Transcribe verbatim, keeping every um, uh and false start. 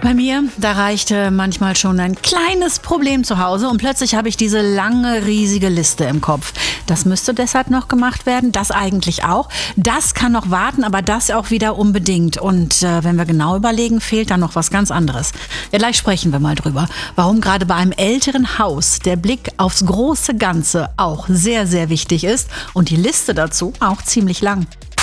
Bei mir, da reichte manchmal schon ein kleines Problem zu Hause und plötzlich habe ich diese lange, riesige Liste im Kopf. Das müsste deshalb noch gemacht werden, das eigentlich auch. Das kann noch warten, aber das auch wieder unbedingt. Und äh, wenn wir genau überlegen, fehlt da noch was ganz anderes. Ja, gleich sprechen wir mal drüber, warum gerade bei einem älteren Haus der Blick aufs große Ganze auch sehr, sehr wichtig ist und die Liste dazu auch ziemlich lang.